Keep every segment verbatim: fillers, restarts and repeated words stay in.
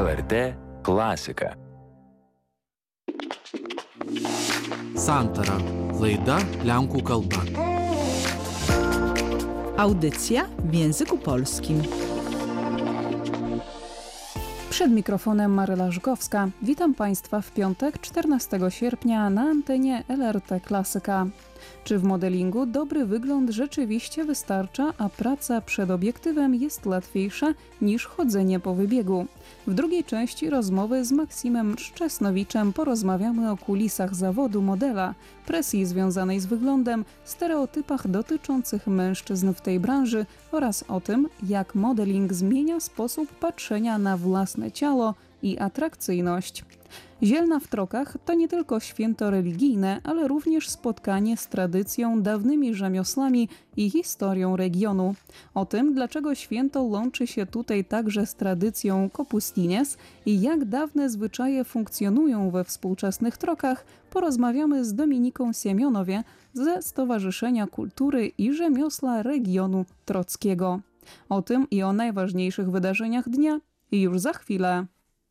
L R T klasika. Santara. Laida lenkų kalba. Audycja w języku polskim. Przed mikrofonem Maryla Żgowska. Witam Państwa w piątek, czternastego sierpnia na antenie L R T Klasyka. Czy w modelingu dobry wygląd rzeczywiście wystarcza, a praca przed obiektywem jest łatwiejsza niż chodzenie po wybiegu? W drugiej części rozmowy z Maksimem Szczesnowiczem porozmawiamy o kulisach zawodu modela, presji związanej z wyglądem, stereotypach dotyczących mężczyzn w tej branży oraz o tym, jak modeling zmienia sposób patrzenia na własne ciało i atrakcyjność. Zielna w Trokach to nie tylko święto religijne, ale również spotkanie z tradycją, dawnymi rzemioslami i historią regionu. O tym, dlaczego święto łączy się tutaj także z tradycją Kopustines i jak dawne zwyczaje funkcjonują we współczesnych Trokach, porozmawiamy z Dominiką Siemionowie ze Stowarzyszenia Kultury i Rzemiosła Regionu Trockiego. O tym i o najważniejszych wydarzeniach dnia już za chwilę.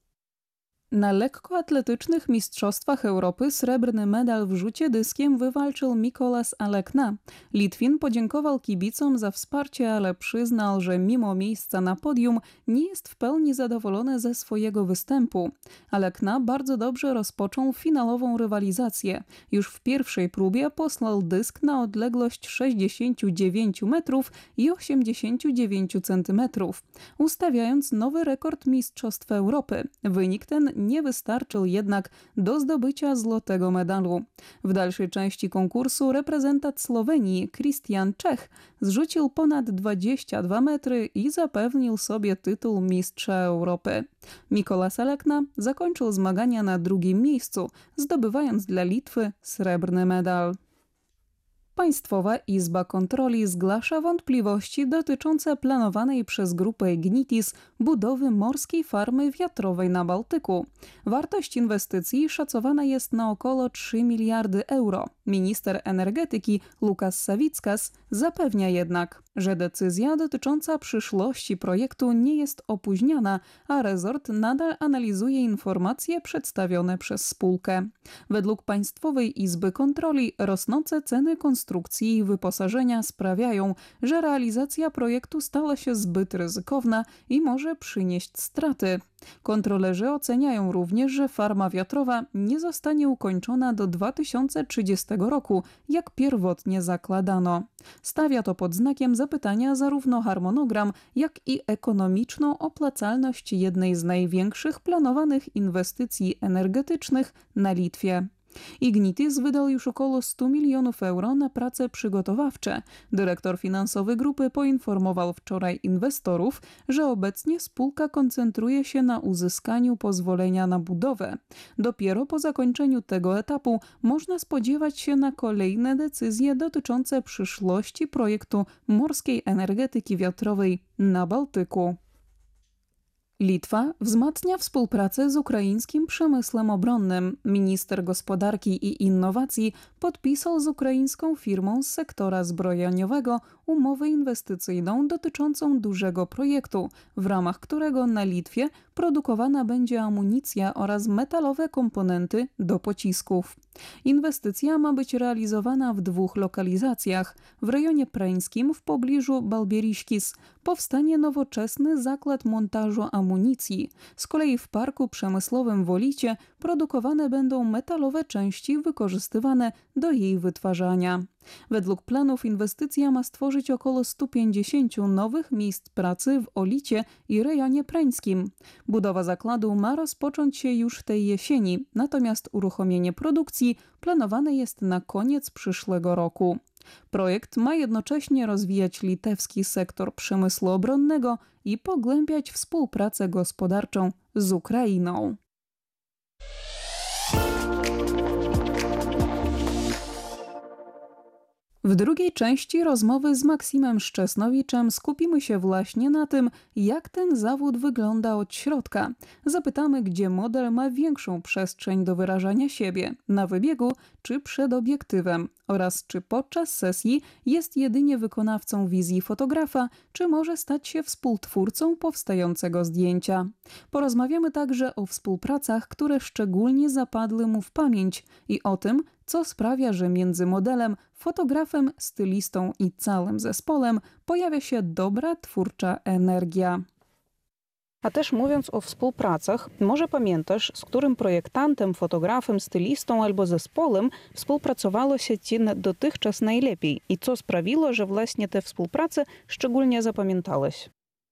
Na lekkoatletycznych Mistrzostwach Europy srebrny medal w rzucie dyskiem wywalczył Mikolas Alekna. Litwin podziękował kibicom za wsparcie, ale przyznał, że mimo miejsca na podium nie jest w pełni zadowolony ze swojego występu. Alekna bardzo dobrze rozpoczął finalową rywalizację. Już w pierwszej próbie poslał dysk na odległość sześćdziesiąt dziewięć metrów i osiemdziesiąt dziewięć centymetrów, ustawiając nowy rekord Mistrzostw Europy. Wynik ten nie wystarczył jednak do zdobycia złotego medalu. W dalszej części konkursu reprezentant Słowenii Christian Czech zrzucił ponad dwadzieścia dwa metry i zapewnił sobie tytuł mistrza Europy. Mikolas Alekna zakończył zmagania na drugim miejscu, zdobywając dla Litwy srebrny medal. Państwowa Izba Kontroli zgłasza wątpliwości dotyczące planowanej przez grupę Ignitis budowy morskiej farmy wiatrowej na Bałtyku. Wartość inwestycji szacowana jest na około trzy miliardy euro. Minister energetyki Lukas Savickas zapewnia jednak, że decyzja dotycząca przyszłości projektu nie jest opóźniana, a rezort nadal analizuje informacje przedstawione przez spółkę. Według Państwowej Izby Kontroli rosnące ceny konstrukcji i wyposażenia sprawiają, że realizacja projektu stała się zbyt ryzykowna i może przynieść straty. Kontrolerzy oceniają również, że farma wiatrowa nie zostanie ukończona do dwa tysiące trzydziestego roku, jak pierwotnie zakładano. Stawia to pod znakiem zapytania zarówno harmonogram, jak i ekonomiczną opłacalność jednej z największych planowanych inwestycji energetycznych na Litwie. Ignitis wydał już około sto milionów euro na prace przygotowawcze. Dyrektor finansowy grupy poinformował wczoraj inwestorów, że obecnie spółka koncentruje się na uzyskaniu pozwolenia na budowę. Dopiero po zakończeniu tego etapu można spodziewać się na kolejne decyzje dotyczące przyszłości projektu morskiej energetyki wiatrowej na Bałtyku. Litwa wzmacnia współpracę z ukraińskim przemysłem obronnym. Minister Gospodarki i Innowacji podpisał z ukraińską firmą z sektora zbrojeniowego umowę inwestycyjną dotyczącą dużego projektu, w ramach którego na Litwie produkowana będzie amunicja oraz metalowe komponenty do pocisków. Inwestycja ma być realizowana w dwóch lokalizacjach. W rejonie preńskim w pobliżu Balbieriškis powstanie nowoczesny zakład montażu amunicji. Z kolei w parku przemysłowym w Olicie produkowane będą metalowe części wykorzystywane do jej wytwarzania. Według planów inwestycja ma stworzyć około sto pięćdziesiąt nowych miejsc pracy w Olicie i rejonie preńskim. Budowa zakładu ma rozpocząć się już tej jesieni, natomiast uruchomienie produkcji planowane jest na koniec przyszłego roku. Projekt ma jednocześnie rozwijać litewski sektor przemysłu obronnego i pogłębiać współpracę gospodarczą z Ukrainą. W drugiej części rozmowy z Maksimem Szczesnowiczem skupimy się właśnie na tym, jak ten zawód wygląda od środka. Zapytamy, gdzie model ma większą przestrzeń do wyrażania siebie, na wybiegu czy przed obiektywem, oraz czy podczas sesji jest jedynie wykonawcą wizji fotografa, czy może stać się współtwórcą powstającego zdjęcia. Porozmawiamy także o współpracach, które szczególnie zapadły mu w pamięć i o tym, co sprawia, że między modelem, fotografem, stylistą i całym zespołem pojawia się dobra twórcza energia. A też mówiąc o współpracach, może pamiętasz, z którym projektantem, fotografem, stylistą albo zespołem współpracowało się ci dotychczas najlepiej i co sprawiło, że właśnie tę współpracę szczególnie zapamiętałeś?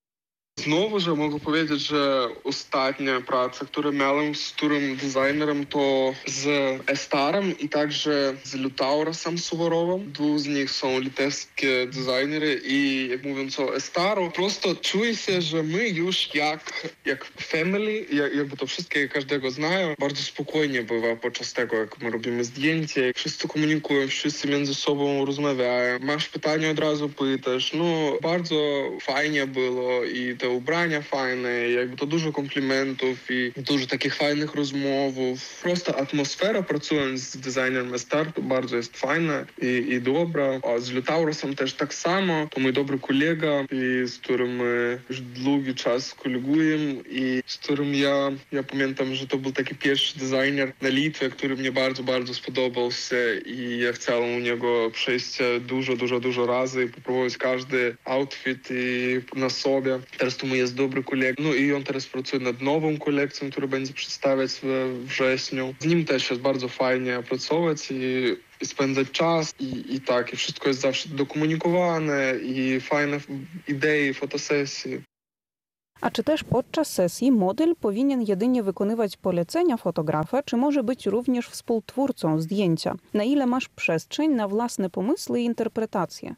Znowu że mogę powiedzieć, że ostatnia praca, którą miałem z którym designerem, to z Estarem i także z Liutaurasem Suворовым. Dwóch z nich są litewskie designery i jak mówiąc o Estaru, prosto czuję się, że my już jak, jak family, jak, jakby to wszystkie każdego znają, bardzo spokojnie bywa podczas tego, jak my robimy zdjęcie. Wszyscy komunikują, wszyscy między sobą rozmawiają. Masz pytanie, od razu pytasz. No, bardzo fajnie było i te ubrania fajne, jakby to dużo komplimentów i dużo takich fajnych rozmowów. Prosto atmosfera pracując z designerem Estar to bardzo jest fajna i, i dobra. A z Liutaurasem też tak samo. To mój dobry kolega, i z którym my już długi czas kolegujemy i z którym ja, ja pamiętam, że to był taki pierwszy designer na Litwie, który mnie bardzo, bardzo spodobał się i ja chciałem u niego przejść dużo, dużo, dużo razy i popróbować każdy outfit i na sobie. Teraz to mój jest dobry kolega. No i on teraz pracuje nad nową kolekcją, którą będzie przedstawiać we wrześniu. Z nim też jest bardzo fajnie pracować i, i spędzać czas i, i tak. I wszystko jest zawsze dokumunikowane i fajne idee, fotosesji. A czy też podczas sesji model powinien jedynie wykonywać polecenia fotografa, czy może być również współtwórcą zdjęcia? Na ile masz przestrzeń na własne pomysły i interpretacje?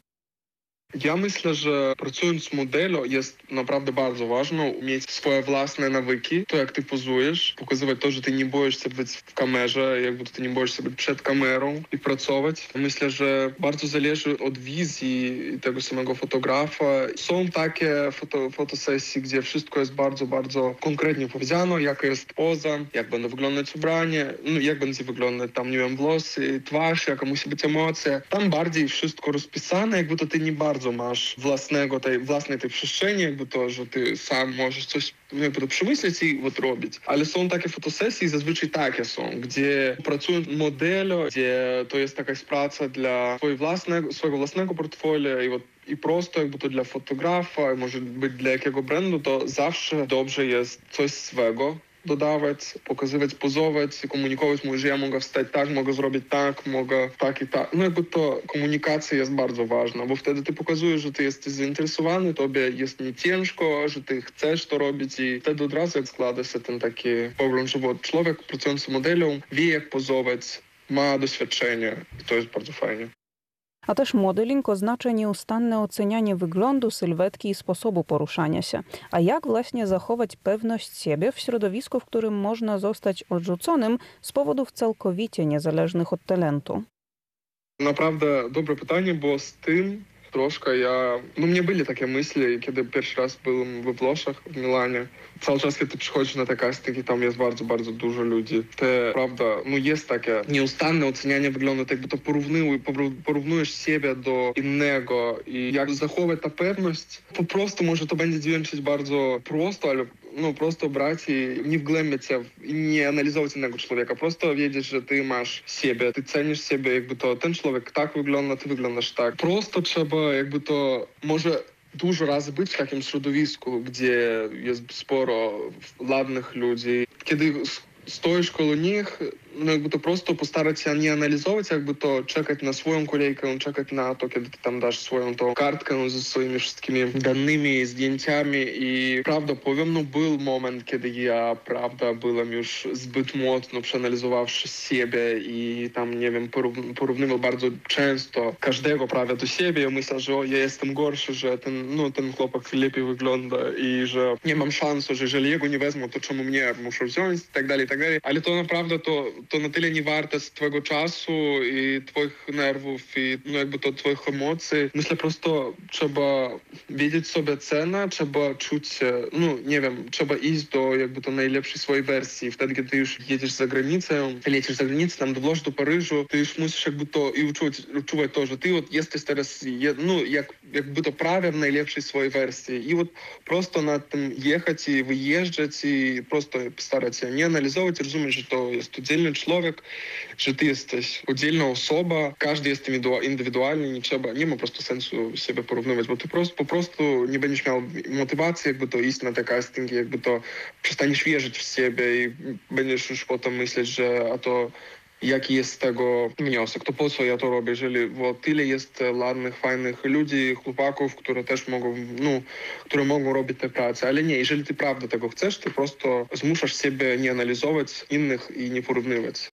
Ja myślę, że pracując z modelą jest naprawdę bardzo ważne mieć swoje własne nawyki. To jak ty pozujesz, pokazywać to, że ty nie boisz się być w kamerze, jakby ty nie boisz się być przed kamerą i pracować. Myślę, że bardzo zależy od wizji tego samego fotografa. Są takie foto, fotosesje, gdzie wszystko jest bardzo, bardzo konkretnie powiedziane, jaka jest poza, jak będą wyglądać ubranie, no jak będzie wyglądać tam, nie wiem, włosy, twarz, jaka musi być emocja. Tam bardziej wszystko rozpisane, jakby to ty nie bardzo masz własnego tej, własnej tej przestrzeni, jakby to, że ty sam możesz coś jakby to przemyśleć i вот robić. Ale są takie fotosesje, zazwyczaj takie są, gdzie pracują modele, gdzie to jest jakaś praca dla swojego własnego, swojego własnego portfolio i вот i prosto jakby to dla fotografa, może być dla jakiego brandu, to zawsze dobrze jest coś swego dodawać, pokazywać, pozować, komunikować, mówię, że ja mogę wstać tak, mogę zrobić tak, mogę tak i tak. No jakby to komunikacja jest bardzo ważna, bo wtedy ty pokazujesz, że ty jesteś zainteresowany, tobie jest nie ciężko, że ty chcesz to robić i wtedy od razu jak składa się ten taki pogląd, że człowiek pracujący modelą wie jak pozować, ma doświadczenie i to jest bardzo fajnie. A też modeling oznacza nieustanne ocenianie wyglądu, sylwetki i sposobu poruszania się. A jak właśnie zachować pewność siebie w środowisku, w którym można zostać odrzuconym z powodów całkowicie niezależnych od talentu? Naprawdę dobre pytanie, bo z tym troszkę ja... No mnie byli takie myśli, kiedy pierwszy raz byłem we Włoszech, w Milanie. Cały czas, kiedy przychodzisz na te castingi, tam jest bardzo, bardzo dużo ludzi. Te, prawda, no jest takie nieustanne ocenianie wyglądu, tak jakby to porównujesz, porównujesz siebie do innego i jak zachować tę pewność, po prostu może to będzie dźwięczyć bardzo prosto, ale no prosto brać i nie wgłębiać się i nie analizować innego człowieka. Prosto wiedzieć, że ty masz siebie, ty cenisz siebie, jakby to ten człowiek tak wygląda, ty wyglądasz tak. Prosto trzeba jakby to może dużo razy być w takim środowisku, gdzie jest sporo ładnych ludzi. Kiedy stoisz koło nich, no jakby to prosto postarać się nie analizować, jakby to czekać na swoją kolejkę, czekać na to, kiedy ty tam dasz swoją tą kartkę ze swoimi wszystkimi danymi, zdjęciami i prawda powiem, no był moment, kiedy ja, prawda, byłem już zbyt mocno przeanalizowawszy siebie i tam, nie wiem, porów- porównywał bardzo często każdego prawie do siebie. Ja myślę, że o, ja jestem gorszy, że ten, no, ten chłopak lepiej wygląda i że nie mam szansu, że jeżeli jego nie wezmą, to czemu mnie muszę wziąć i tak dalej. tak dalej, ale to naprawdę to, to na tyle nie warte z twojego czasu i twoich nerwów i no jakby to twoich emocji. Myślę, prosto trzeba wiedzieć sobie cenę, trzeba czuć się, no nie wiem, trzeba iść do jakby to najlepszej swojej wersji. Wtedy, kiedy ty już jedziesz za granicę, lecisz za granicę, tam dążysz do Paryżu, ty już musisz jakby to i uczuwać, uczuwać to, że ty вот jesteś teraz, no jak, jakby to prawie w najlepszej swojej wersji. I вот prosto na tym jechać i wyjeżdżać i prosto starać się nie analizować, rozumieć, że to jest oddzielny człowiek, że ty jesteś oddzielna osoba, każdy jest indywidualny, nie trzeba, nie ma po prostu sensu siebie porównywać, bo ty prosto, po prostu nie będziesz miał motywacji, jakby to iść na te castingi, jakby to przestaniesz wierzyć w siebie i będziesz już potem myśleć, że a to jaki jest z tego wniosek, to po co ja to robię, jeżeli bo tyle jest ładnych, fajnych ludzi, chłopaków, które też mogą, no, które mogą robić tę pracę, ale nie, jeżeli ty prawda tego chcesz, ty prosto zmuszasz siebie nie analizować innych i nie porównywać.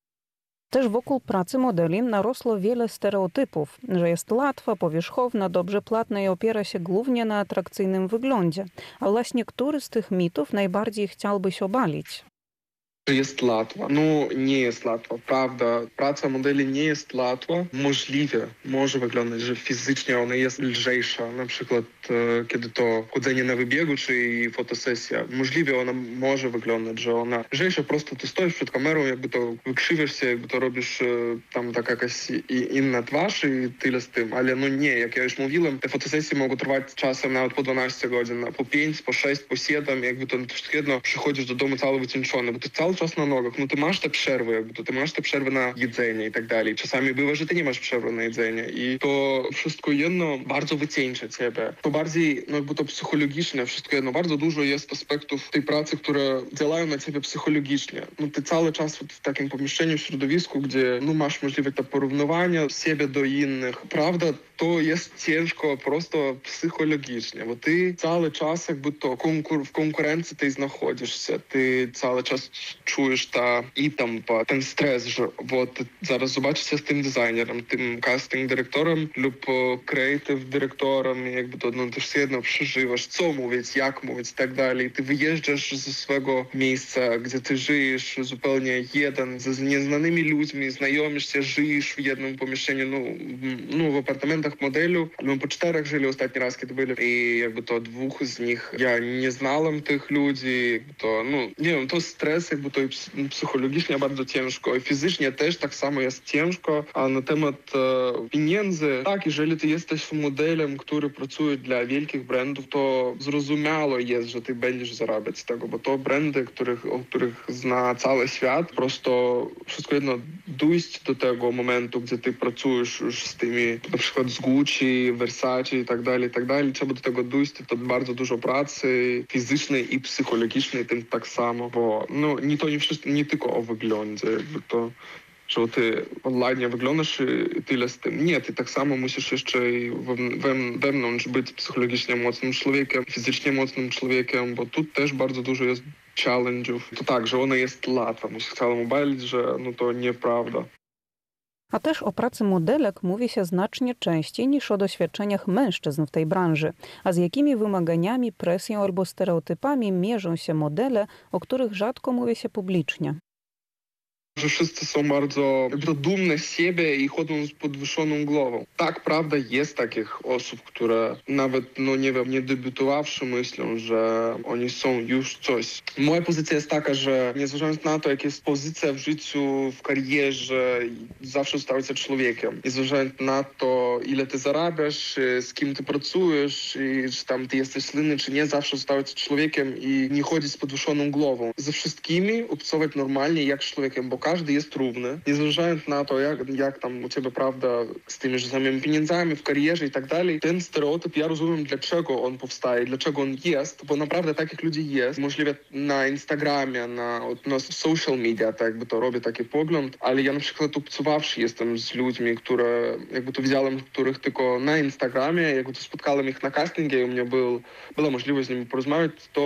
Też wokół pracy modeli narosło wiele stereotypów, że jest łatwa, powierzchowna, dobrze płatna i opiera się głównie na atrakcyjnym wyglądzie. A właśnie który z tych mitów najbardziej chciałbyś obalić? Jest łatwa. No nie jest łatwa, prawda. Praca modeli nie jest łatwa. Możliwe może wyglądać, że fizycznie ona jest lżejsza. Na przykład e, kiedy to chodzenie na wybiegu czy fotosesja. Możliwe ona może wyglądać, że ona lżejsza. Prosto ty stoisz przed kamerą, jakby to wykrzywiasz się, jakby to robisz e, tam taka jakaś i, inna twarz i tyle z tym. Ale no nie, jak ja już mówiłem, te fotosesje mogą trwać czasem nawet po dwanaście godzin, po pięć, po sześć, po siedem, jakby to wszystko jedno przychodzisz do domu cały wycieńczony, bo ty cały czas na nogach, no ty masz te przerwy, jakby to ty masz te przerwy na jedzenie i tak dalej. Czasami bywa, że ty nie masz przerwy na jedzenie i to wszystko jedno bardzo wycieńcza ciebie. To bardziej, no jakby to psychologiczne, wszystko jedno. Bardzo dużo jest aspektów tej pracy, które działają na ciebie psychologicznie. No ty cały czas w takim pomieszczeniu, w środowisku, gdzie no masz możliwość to porównywania siebie do innych. Prawda, to jest ciężko prosto psychologicznie, bo ty cały czas jakby to konkur- w konkurencji ty знаходишь się, ty cały czas czujesz ta i tam ten stres, że вот зараз zobaczycie z tym designerem, tym casting dyrektorem lub creative dyrektorem, jakby to no też jedno przeżywasz, co mówić, jak mówić i tak dalej. Ty wyjeżdżasz ze swojego miejsca, gdzie ty żyjesz zupełnie jeden, z nieznanymi ludźmi, znajomisz się, żyjesz w jednym pomieszczeniu, no, no w apartamentach modelu, my po czterech żyli ostatni raz, kiedy byli i jakby to dwóch z nich ja nie znałem tych ludzi, jakby to, no nie wiem, to stres, jakby to i psychologicznie bardzo ciężko, i fizycznie też tak samo jest ciężko, a na temat e, pieniędzy, tak, jeżeli ty jesteś modelem, który pracuje dla wielkich brandów, to zrozumiałe jest, że ty będziesz zarabiać z tego, bo to brandy, których, o których zna cały świat, prosto wszystko jedno dojść do tego momentu, gdzie ty pracujesz już z tymi, na przykład z Gucci, Versace i tak dalej, i tak dalej, trzeba do tego dojść, to bardzo dużo pracy fizycznej i psychologicznej, tym tak samo, bo no nie to nie wszystko, nie tylko o wyglądzie, jakby to, że ty ładnie wyglądasz i tyle z tym. Nie, ty tak samo musisz jeszcze i wewnątrz być psychologicznie mocnym człowiekiem, fizycznie mocnym człowiekiem, bo tu też bardzo dużo jest challenge'ów. To tak, że ona jest łatwa. Chciałem obalić, że no to nieprawda. A też o pracy modelek mówi się znacznie częściej niż o doświadczeniach mężczyzn w tej branży. A z jakimi wymaganiami, presją albo stereotypami mierzą się modele, o których rzadko mówi się publicznie? Że wszyscy są bardzo jakby dumne z siebie i chodzą z podwyższoną głową. Tak, prawda, jest takich osób, które nawet, no nie wiem, nie debiutowawszy myślą, że oni są już coś. Moja pozycja jest taka, że nie zważając na to, jaka jest pozycja w życiu, w karierze, zawsze zostawać się człowiekiem. Nie zważając na to, ile ty zarabiasz, z kim ty pracujesz i czy tam ty jesteś słynny, czy nie, zawsze zostawać się człowiekiem i nie chodzić z podwyższoną głową. Ze wszystkimi obcować normalnie jak z człowiekiem, bo każdy jest równy, nie zważając na to, jak, jak tam u ciebie, prawda, z tymi samymi pieniędzmi w karierze i tak dalej. Ten stereotyp, ja rozumiem, dlaczego on powstaje, dlaczego on jest, bo naprawdę takich ludzi jest. Możliwe na Instagramie, na, na social media, tak jakby to robię taki pogląd, ale ja na przykład obcowawszy jestem z ludźmi, które, jakby to widziałem, których tylko na Instagramie, jakby to spotkałem ich na castingie i u mnie był, była możliwość z nimi porozmawiać, to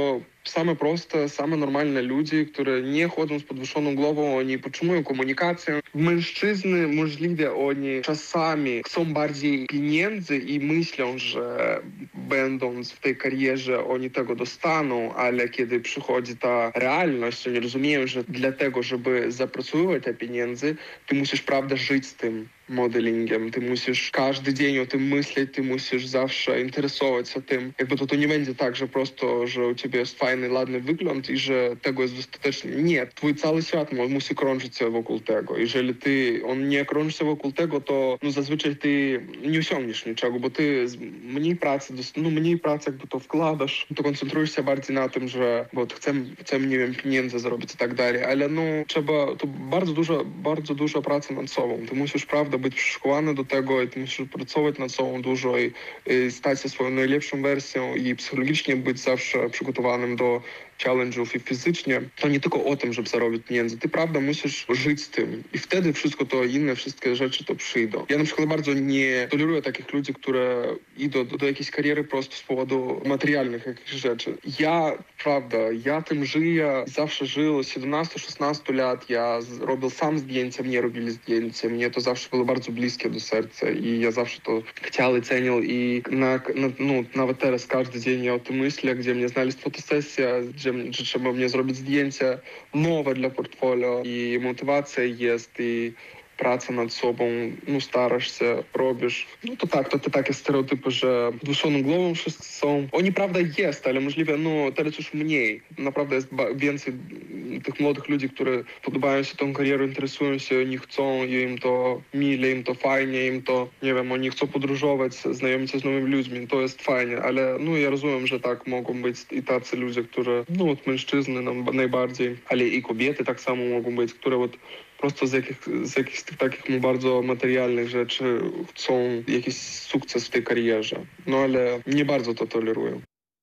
same proste, same normalne ludzie, które nie chodzą z podwyższoną głową, oni potrzebują komunikacji. Mężczyzny, możliwe, oni czasami chcą bardziej pieniędzy i myślą, że będąc w tej karierze oni tego dostaną, ale kiedy przychodzi ta realność, oni rozumieją, że dlatego, żeby zapracować te pieniądze, ty musisz, prawda, żyć z tym modelingiem. Ty musisz każdy dzień o tym myśleć, ty musisz zawsze interesować się tym. Jakby to, to nie będzie tak, że prosto, że u ciebie jest fajny, ładny wygląd i że tego jest dostatecznie. Nie, twój cały świat musi krążyć się wokół tego. Jeżeli ty, on nie krąży się wokół tego, to no, zazwyczaj ty nie osiągniesz niczego, bo ty mniej pracy, no mniej pracy jakby to wkładasz, to koncentrujesz się bardziej na tym, że bo chcemy, chcemy, nie wiem, pieniędzy zarobić i tak dalej, ale no trzeba, to bardzo dużo, bardzo dużo pracy nad sobą. Ty musisz, prawda, być przyszkolony do tego i ty musisz pracować nad sobą dużo i, i stać się swoją najlepszą wersją i psychologicznie być zawsze przygotowanym do challenge'ów i fizycznie. To nie tylko o tym, żeby zarobić pieniądze. Ty, prawda, musisz żyć z tym i wtedy wszystko to inne, wszystkie rzeczy to przyjdą. Ja na przykład bardzo nie toleruję takich ludzi, które idą do, do jakiejś kariery prosto z powodu materialnych jakichś rzeczy. Ja, prawda, ja tym żyję, zawsze żył, z siedemnastu szesnastu lat ja robił sam zdjęcia, mnie robili zdjęcia, mnie to zawsze było bardzo bliskie do serca i ja zawsze to chciał i cenił i na, na, no, nawet teraz każdy dzień ja o tym myślę, gdzie mnie znaleźć fotosesja, że, że trzeba mnie zrobić zdjęcia nowe dla portfolio i motywacja jest i praca nad sobą, no starasz się, robisz. No to tak, to te takie stereotypy, że duszoną głową wszyscy są. Oni, prawda, jest, ale możliwe, no teraz już mniej. Naprawdę jest więcej tych młodych ludzi, które podobają się tą karierą, interesują się, oni chcą, im to mile, im to fajnie, im to, nie wiem, oni chcą podróżować, znajomić się z nowymi ludźmi, to jest fajnie, ale no ja rozumiem, że tak mogą być i tacy ludzie, którzy, no od mężczyzny nam najbardziej, ale i kobiety tak samo mogą być, które od prosto z, jakich, z jakichś tych takich bardzo materialnych rzeczy chcą jakiś sukces w tej karierze. No ale nie bardzo to tolerują.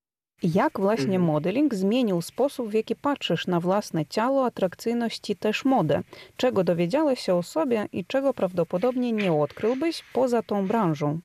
Jak właśnie Mhm. modeling zmienił sposób, w jaki patrzysz na własne ciało, atrakcyjność i też modę? Czego dowiedziałeś się o sobie i czego prawdopodobnie nie odkryłbyś poza tą branżą?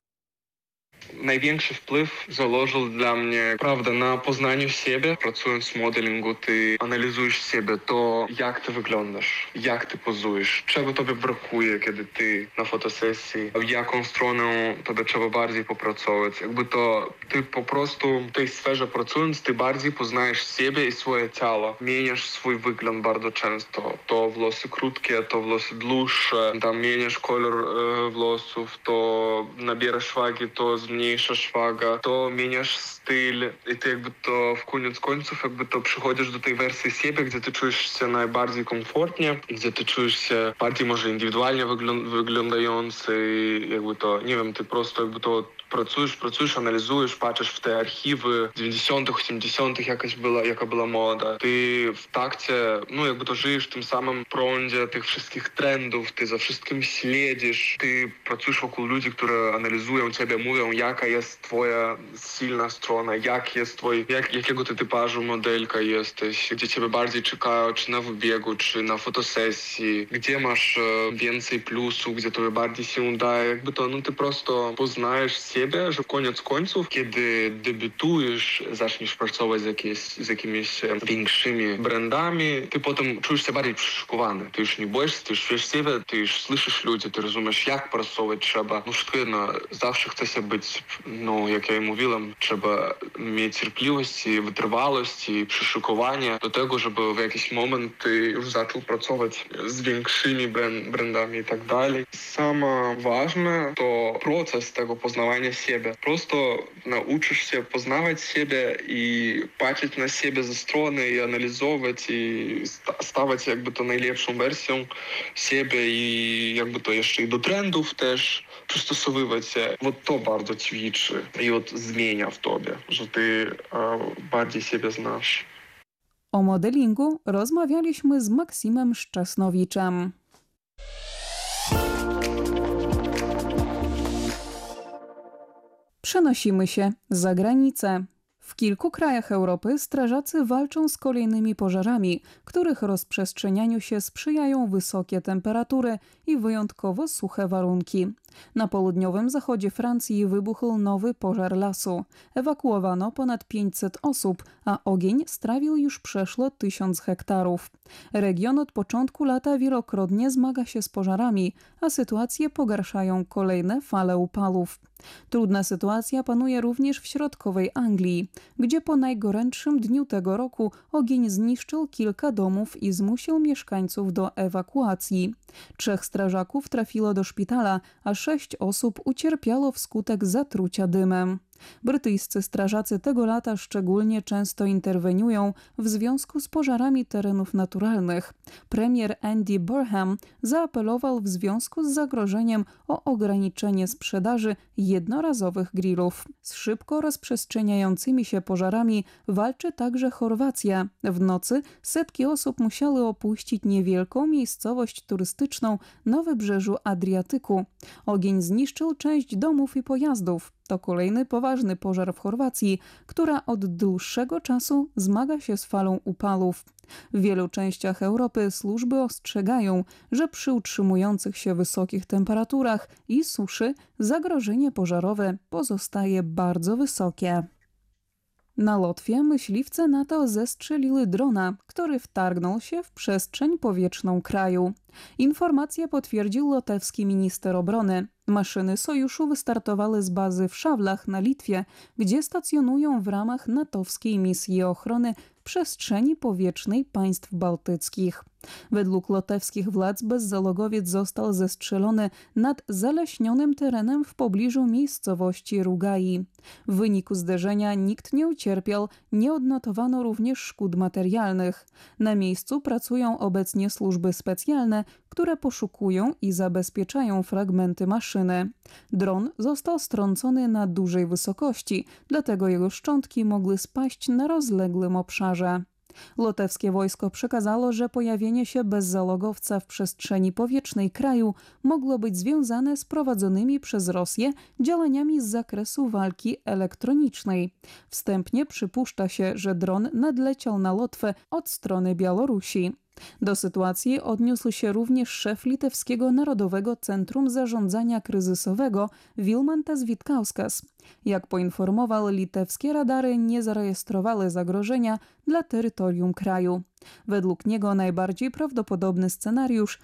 Największy wpływ założył dla mnie, prawda, na poznaniu siebie. Pracując w modelingu, ty analizujesz siebie, to jak ty wyglądasz, jak ty pozujesz, czego tobie brakuje, kiedy ty na fotosesji, w jaką stronę tobie trzeba bardziej popracować. Jakby to ty po prostu w tej sferze pracując, ty bardziej poznajesz siebie i swoje ciało. Zmieniasz swój wygląd bardzo często. To włosy krótkie, to włosy dłuższe, tam zmieniasz kolor e, włosów, to nabierasz wagi, to zmniejszasz waga, to zmieniasz styl i ty jakby to w koniec końców jakby to przychodzisz do tej wersji siebie, gdzie ty czujesz się najbardziej komfortnie, gdzie ty czujesz się bardziej może indywidualnie wyglą- wyglądający i jakby to, nie wiem, ty prosto jakby to pracujesz, pracujesz, analizujesz, patrzysz w te archiwy dziewięćdziesiątych, osiemdziesiątych jakaś była, jaka była moda. Ty w takcie, no jakby to żyjesz w tym samym prądzie tych wszystkich trendów, ty za wszystkim śledzisz, ty pracujesz wokół ludzi, które analizują ciebie, mówią, jaka jest twoja silna strona, jak jest twój, jak, jakiego ty typażu modelka jesteś, gdzie ciebie bardziej czekają, czy na wybiegu, czy na fotosesji, gdzie masz e, więcej plusów, gdzie tobie bardziej się udaje, jakby to, no ty prosto poznajesz siebie, że koniec końców, kiedy debiutujesz, zaczniesz pracować z, jakieś, z jakimiś większymi brandami, ty potem czujesz się bardziej przyszykowany. Ty już nie boisz, ty już wiesz siebie, ty już słyszysz ludzi, ty rozumiesz, jak pracować trzeba. No wszystko jedno, zawsze chce się być, no jak ja mówiłem, trzeba mieć cierpliwość i wytrwałość i przyszykowanie do tego, żeby w jakiś moment ty już zaczął pracować z większymi brandami i tak dalej. Samo ważne to proces tego poznawania siebie. Prosto nauczysz się poznawać siebie i patrzeć na siebie ze strony i analizować i stawać jakby to najlepszą wersją siebie i jakby to jeszcze i do trendów też przystosowywać się. Вот to bardzo ćwiczy i вот zmienia w tobie, że ty e, bardziej siebie znasz. O modelingu rozmawialiśmy z Maksimem Szczesnowiczem. Przenosimy się za granicę. W kilku krajach Europy strażacy walczą z kolejnymi pożarami, których rozprzestrzenianiu się sprzyjają wysokie temperatury i wyjątkowo suche warunki. Na południowym zachodzie Francji wybuchł nowy pożar lasu. Ewakuowano ponad pięćset osób, a ogień strawił już przeszło tysiąc hektarów. Region od początku lata wielokrotnie zmaga się z pożarami, a sytuację pogarszają kolejne fale upałów. Trudna sytuacja panuje również w środkowej Anglii, gdzie po najgorętszym dniu tego roku ogień zniszczył kilka domów i zmusił mieszkańców do ewakuacji. Trzech strażaków trafiło do szpitala, a sześć osób ucierpiało wskutek zatrucia dymem. Brytyjscy strażacy tego lata szczególnie często interweniują w związku z pożarami terenów naturalnych. Premier Andy Burnham zaapelował w związku z zagrożeniem o ograniczenie sprzedaży jednorazowych grillów. Z szybko rozprzestrzeniającymi się pożarami walczy także Chorwacja. W nocy setki osób musiały opuścić niewielką miejscowość turystyczną na wybrzeżu Adriatyku. Ogień zniszczył część domów i pojazdów. To kolejny poważny pożar w Chorwacji, która od dłuższego czasu zmaga się z falą upałów. W wielu częściach Europy służby ostrzegają, że przy utrzymujących się wysokich temperaturach i suszy zagrożenie pożarowe pozostaje bardzo wysokie. Na Łotwie myśliwce NATO zestrzeliły drona, który wtargnął się w przestrzeń powietrzną kraju. Informację potwierdził łotewski minister obrony. Maszyny sojuszu wystartowały z bazy w Szawlach na Litwie, gdzie stacjonują w ramach natowskiej misji ochrony przestrzeni powietrznej państw bałtyckich. Według łotewskich władz bezzałogowiec został zestrzelony nad zaleśnionym terenem w pobliżu miejscowości Rugai. W wyniku zderzenia nikt nie ucierpiał, nie odnotowano również szkód materialnych. Na miejscu pracują obecnie służby specjalne, które poszukują i zabezpieczają fragmenty maszyny. Dron został strącony na dużej wysokości, dlatego jego szczątki mogły spaść na rozległym obszarze. Łotewskie wojsko przekazało, że pojawienie się bezzalogowca w przestrzeni powietrznej kraju mogło być związane z prowadzonymi przez Rosję działaniami z zakresu walki elektronicznej. Wstępnie przypuszcza się, że dron nadleciał na Łotwę od strony Białorusi. Do sytuacji odniósł się również szef Litewskiego Narodowego Centrum Zarządzania Kryzysowego Vilmantas Vitkauskas. Jak poinformował, litewskie radary nie zarejestrowały zagrożenia dla terytorium kraju. Według niego najbardziej prawdopodobny scenariusz